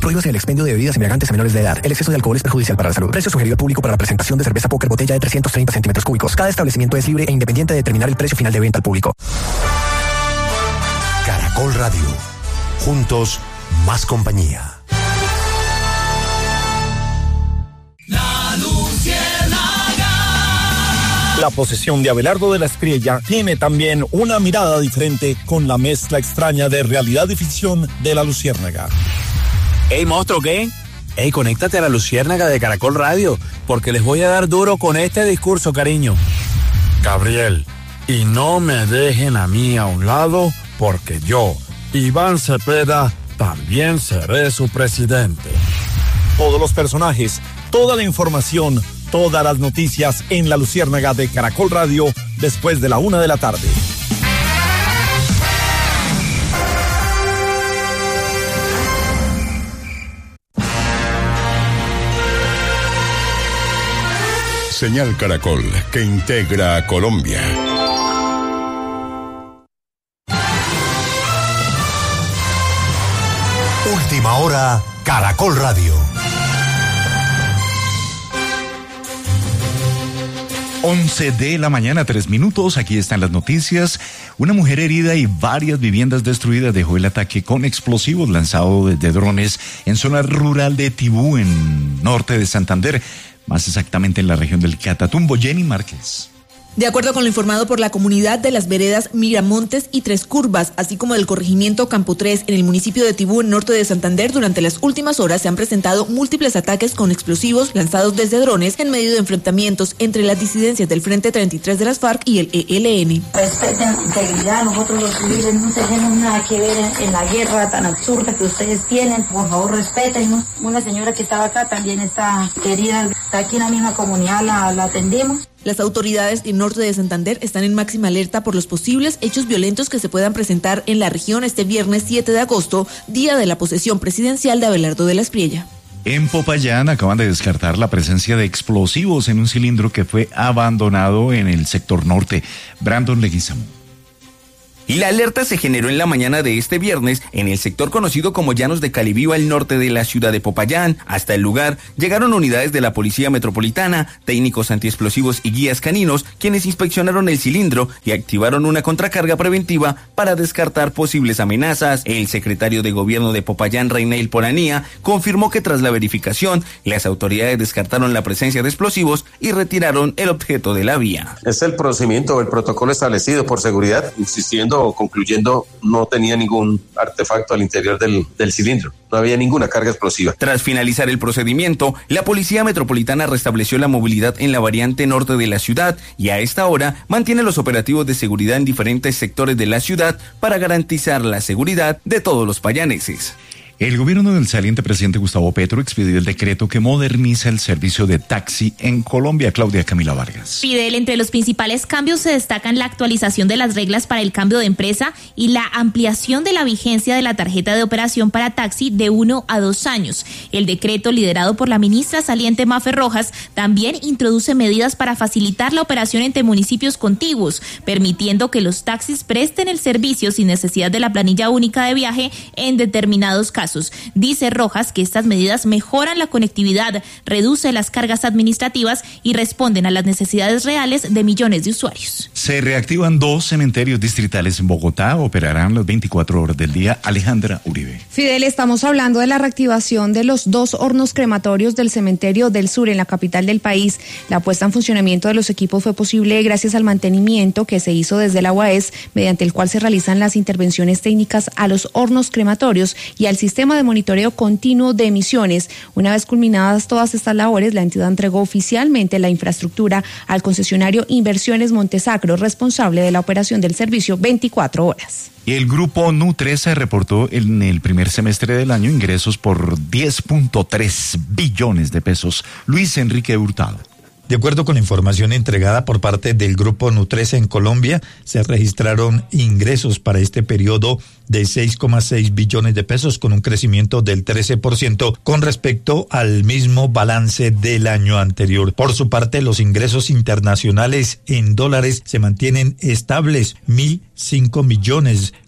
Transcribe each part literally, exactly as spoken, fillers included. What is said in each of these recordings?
Prohíbase el expendio de bebidas embriagantes a menores de edad. El exceso de alcohol es perjudicial para la salud. Precio sugerido al público para la presentación de cerveza Póker botella de trescientos treinta centímetros cúbicos. Cada establecimiento es libre e independiente de determinar el precio final de venta al público. Caracol Radio. Juntos, más compañía. La Luciérnaga. La posesión de Abelardo de la Espriella tiene también una mirada diferente con la mezcla extraña de realidad y ficción de La Luciérnaga. Ey, monstruo, ¿qué? Ey, conéctate a La Luciérnaga de Caracol Radio, porque les voy a dar duro con este discurso, cariño. Gabriel, y no me dejen a mí a un lado, porque yo, Iván Cepeda, también seré su presidente. Todos los personajes, toda la información, todas las noticias en La Luciérnaga de Caracol Radio después de la una de la tarde. Señal Caracol, que integra a Colombia. Última hora, Caracol Radio. once de la mañana, tres minutos. Aquí están las noticias. Una mujer herida y varias viviendas destruidas dejó el ataque con explosivos lanzado desde drones en zona rural de Tibú, en norte de Santander, más exactamente en la región del Catatumbo. Jenny Márquez. De acuerdo con lo informado por la comunidad de las veredas Miramontes y Tres Curvas, así como del corregimiento Campo tres en el municipio de Tibú, en norte de Santander, durante las últimas horas se han presentado múltiples ataques con explosivos lanzados desde drones en medio de enfrentamientos entre las disidencias del Frente treinta y tres de las FARC y el E L N. Respeten integridad, nosotros los civiles no tenemos nada que ver en, en la guerra tan absurda que ustedes tienen, por favor respétennos. Una señora que estaba acá también está querida, está aquí en la misma comunidad, la, la atendimos. Las autoridades del norte de Santander están en máxima alerta por los posibles hechos violentos que se puedan presentar en la región este viernes siete de agosto, día de la posesión presidencial de Abelardo de la Espriella. En Popayán acaban de descartar la presencia de explosivos en un cilindro que fue abandonado en el sector norte. Brandon Leguizamo. Y la alerta se generó en la mañana de este viernes en el sector conocido como Llanos de Calibío, al norte de la ciudad de Popayán. Hasta el lugar llegaron unidades de la Policía Metropolitana, técnicos antiexplosivos y guías caninos, quienes inspeccionaron el cilindro y activaron una contracarga preventiva para descartar posibles amenazas. El secretario de Gobierno de Popayán, Reinel Poranía, confirmó que tras la verificación, las autoridades descartaron la presencia de explosivos y retiraron el objeto de la vía. Es el procedimiento o el protocolo establecido por seguridad, insistiendo o concluyendo, no tenía ningún artefacto al interior del, del cilindro, no había ninguna carga explosiva. Tras finalizar el procedimiento, la Policía Metropolitana restableció la movilidad en la variante norte de la ciudad y a esta hora mantiene los operativos de seguridad en diferentes sectores de la ciudad para garantizar la seguridad de todos los payaneses. El gobierno del saliente presidente Gustavo Petro expidió el decreto que moderniza el servicio de taxi en Colombia. Claudia Camila Vargas. Fidel, entre los principales cambios se destacan la actualización de las reglas para el cambio de empresa y la ampliación de la vigencia de la tarjeta de operación para taxi de uno a dos años. El decreto, liderado por la ministra saliente Mafe Rojas, también introduce medidas para facilitar la operación entre municipios contiguos, permitiendo que los taxis presten el servicio sin necesidad de la planilla única de viaje en determinados casos. Dice Rojas que estas medidas mejoran la conectividad, reducen las cargas administrativas y responden a las necesidades reales de millones de usuarios. Se reactivan dos cementerios distritales en Bogotá, operarán las veinticuatro horas del día. Alejandra Uribe. Fidel, estamos hablando de la reactivación de los dos hornos crematorios del Cementerio del Sur en la capital del país. La puesta en funcionamiento de los equipos fue posible gracias al mantenimiento que se hizo desde la U A E S, mediante el cual se realizan las intervenciones técnicas a los hornos crematorios y al sistema Sistema de monitoreo continuo de emisiones. Una vez culminadas todas estas labores, la entidad entregó oficialmente la infraestructura al concesionario Inversiones Montesacro, responsable de la operación del servicio veinticuatro horas. Y el grupo Nutresa reportó en el primer semestre del año ingresos por diez punto tres billones de pesos. Luis Enrique Hurtado. De acuerdo con la información entregada por parte del Grupo Nutresa en Colombia, se registraron ingresos para este periodo de seis coma seis billones de pesos, con un crecimiento del trece por ciento con respecto al mismo balance del año anterior. Por su parte, los ingresos internacionales en dólares se mantienen estables, mil cinco millones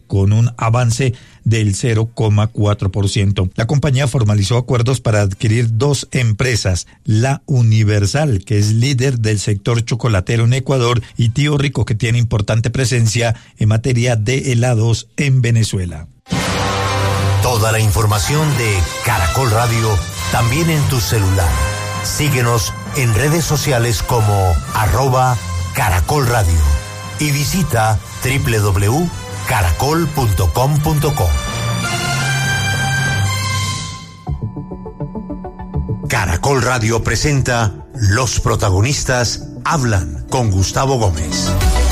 con un avance del cero coma cuatro por ciento. La compañía formalizó acuerdos para adquirir dos empresas, La Universal, que es líder del sector chocolatero en Ecuador, y Tío Rico, que tiene importante presencia en materia de helados en Venezuela. Toda la información de Caracol Radio también en tu celular. Síguenos en redes sociales como arroba Caracol Radio y visita doble u doble u doble u punto caracol punto com punto co. Caracol Radio presenta Los Protagonistas Hablan con Gustavo Gómez.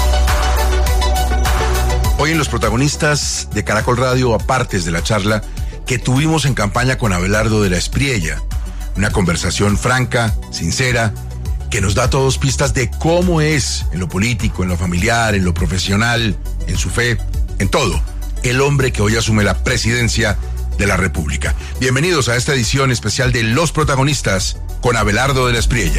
Hoy en Los Protagonistas de Caracol Radio, apartes de la charla que tuvimos en campaña con Abelardo de la Espriella, una conversación franca, sincera, que nos da a todos pistas de cómo es en lo político, en lo familiar, en lo profesional, en su fe, en todo, el hombre que hoy asume la presidencia de la República. Bienvenidos a esta edición especial de Los Protagonistas con Abelardo de la Espriella.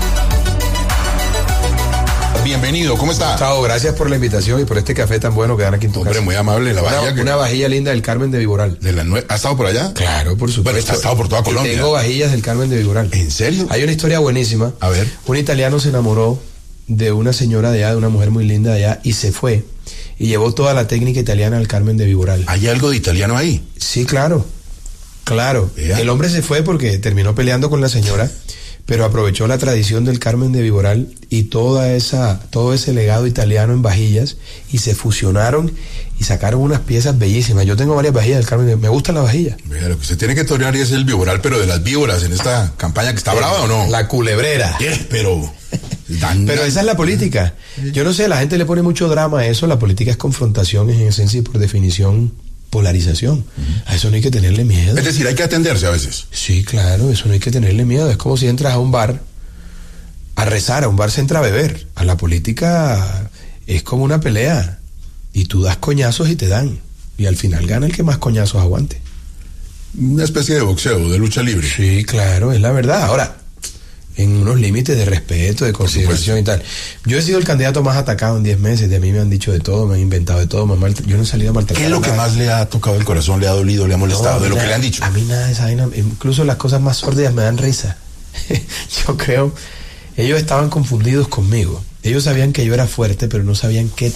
Bienvenido, ¿cómo está? Gustavo, gracias por la invitación y por este café tan bueno que dan aquí en tu Hombre, casa. muy amable. La vajilla una, que... una vajilla linda del Carmen de Viboral. De la nue... ¿Ha estado por allá? Claro, por supuesto. Bueno, está, ha estado por toda Colombia. Y tengo vajillas del Carmen de Viboral. ¿En serio? Hay una historia buenísima. A ver. Un italiano se enamoró de una señora de allá, de una mujer muy linda de allá, y se fue. Y llevó toda la técnica italiana al Carmen de Viboral. ¿Hay algo de italiano ahí? Sí, claro. Claro. Vea. El hombre se fue porque terminó peleando con la señora, pero aprovechó la tradición del Carmen de Viboral y toda esa, todo ese legado italiano en vajillas, y se fusionaron y sacaron unas piezas bellísimas. Yo tengo varias vajillas del Carmen de... Me gustan las vajillas. Mira, lo que usted tiene que torear es el Viboral, pero de las víboras en esta campaña que está eh, brava, ¿o no? La culebrera. Eh, pero... Pero esa es la política. Yo no sé, la gente le pone mucho drama a eso. La política es confrontación, es en esencia y por definición polarización. Uh-huh. A eso no hay que tenerle miedo. Es decir, hay que atenderse a veces. Sí, claro, eso no hay que tenerle miedo. Es como si entras a un bar a rezar, a un bar se entra a beber. A la política es como una pelea y tú das coñazos y te dan. Y al final gana el que más coñazos aguante. Una especie de boxeo, de lucha libre. Sí, claro, es la verdad. Ahora, en unos límites de respeto, de consideración y tal. Yo he sido el candidato más atacado en diez meses, de mí me han dicho de todo, me han inventado de todo, me han yo no he salido a maltratar. ¿Qué es lo nada. que más le ha tocado el corazón, le ha dolido, le ha molestado, no, de lo nada, que le han dicho? A mí nada de esa vaina, incluso las cosas más sórdidas me dan risa. Yo creo, ellos estaban confundidos conmigo. Ellos sabían que yo era fuerte, pero no sabían qué